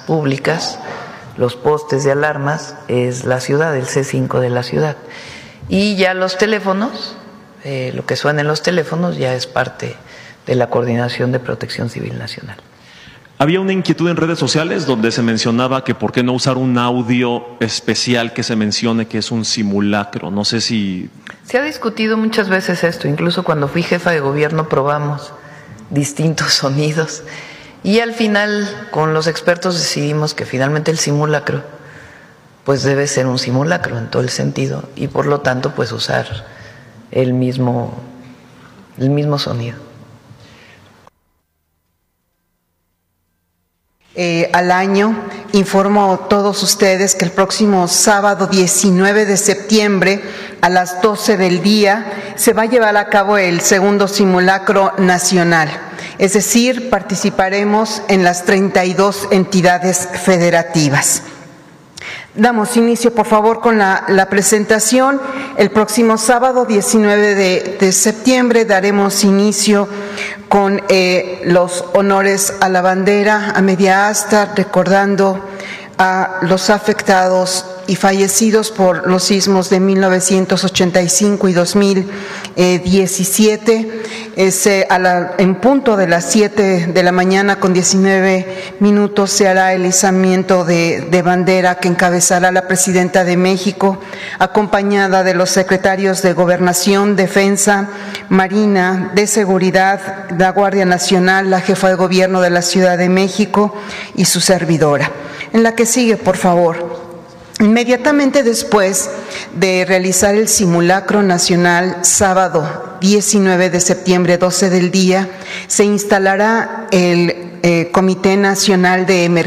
públicas, los postes de alarmas, es la ciudad, el C5 de la ciudad. Y ya los teléfonos, lo que suena en los teléfonos ya es parte de la Coordinación de Protección Civil Nacional. Había una inquietud en redes sociales donde se mencionaba que por qué no usar un audio especial que se mencione que es un simulacro. No sé si... Se ha discutido muchas veces esto, incluso cuando fui jefa de gobierno probamos distintos sonidos y al final con los expertos decidimos que finalmente el simulacro pues debe ser un simulacro en todo el sentido y por lo tanto pues usar el mismo sonido. Al año, informo a todos ustedes que el próximo sábado 19 de septiembre a las 12 del día se va a llevar a cabo el segundo simulacro nacional, es decir, participaremos en las 32 entidades federativas. Damos inicio, por favor, con la presentación. El próximo sábado, 19 de septiembre, daremos inicio con los honores a la bandera a media asta, recordando a los afectados y fallecidos por los sismos de 1985 y 2017. En punto de las 7 de la mañana con 19 minutos se hará el izamiento de bandera que encabezará la Presidenta de México, acompañada de los secretarios de Gobernación, Defensa, Marina, de Seguridad, la Guardia Nacional, la Jefa de Gobierno de la Ciudad de México y su servidora. En la que sigue, por favor. Inmediatamente después de realizar el simulacro nacional, sábado 19 de septiembre, 12 del día, se instalará el Comité Nacional de Emergencia